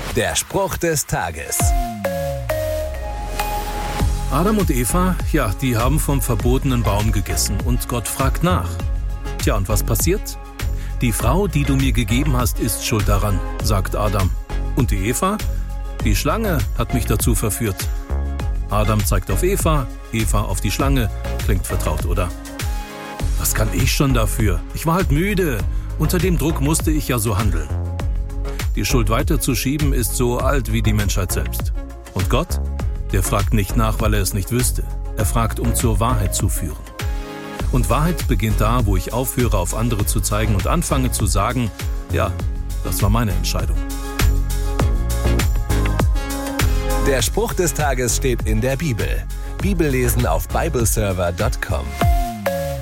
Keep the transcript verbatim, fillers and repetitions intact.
Der Spruch des Tages. Adam und Eva, ja, die haben vom verbotenen Baum gegessen und Gott fragt nach. Tja, und was passiert? Die Frau, die du mir gegeben hast, ist schuld daran, sagt Adam. Und die Eva? Die Schlange hat mich dazu verführt. Adam zeigt auf Eva, Eva auf die Schlange. Klingt vertraut, oder? Was kann ich schon dafür? Ich war halt müde. Unter dem Druck musste ich ja so handeln. Die Schuld weiterzuschieben ist so alt wie die Menschheit selbst. Und Gott? Der fragt nicht nach, weil er es nicht wüsste. Er fragt, um zur Wahrheit zu führen. Und Wahrheit beginnt da, wo ich aufhöre, auf andere zu zeigen und anfange zu sagen, ja, das war meine Entscheidung. Der Spruch des Tages steht in der Bibel. Bibellesen auf bibleserver punkt com.